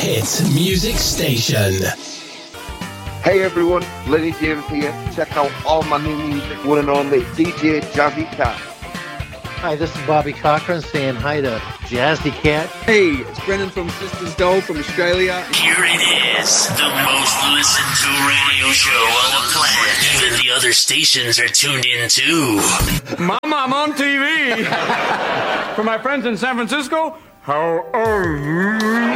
hit music station. Hey everyone, Lenny James here. Check out all my new music, one and only DJ Jazzy Cat. Hi, this is Bobby Cochran saying hi to Jazzy Cat. Hey, it's Brendan from Sisters Dole from Australia. Here it is, the most listened to radio show on the planet. Even the other stations are tuned in too. Mama, I'm on TV. For my friends in San Francisco, how are you?